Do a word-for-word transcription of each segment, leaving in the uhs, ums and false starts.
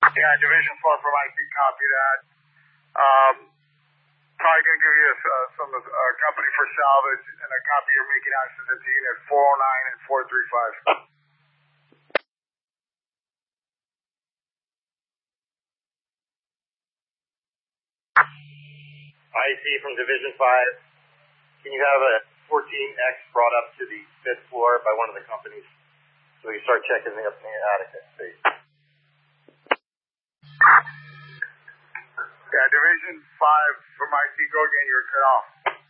Yeah, Division four from I C, copy that. Um, probably going to give you uh, some uh, company for salvage and a copy you're making access into unit four oh nine and four three five. I C from Division five. Can you have a fourteen X brought up to the fifth floor by one of the companies so we can start checking the attic space? Yeah, Division five from I C, go again, you're cut off.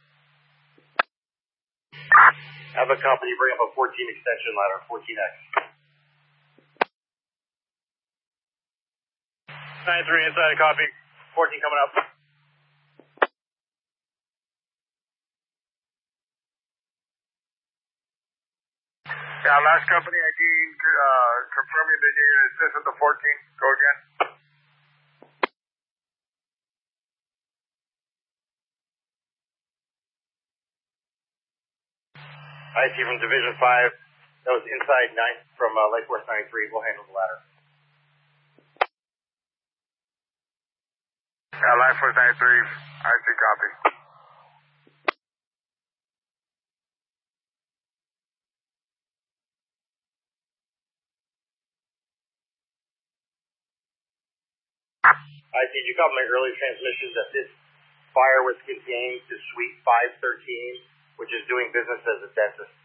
Have a company bring up a fourteen extension ladder, fourteen X. nine three inside, copy. fourteen coming up. Yeah, last company again, uh, confirming that you're going to assist with the fourteen. Go again. I C from Division five. That was inside nine from uh, Lake Force ninety-three. We'll handle the ladder. Yeah, Life Force ninety-three. I C, copy. I C, you got my early transmissions that this fire was contained to Suite five thirteen, which is doing business as a dentist.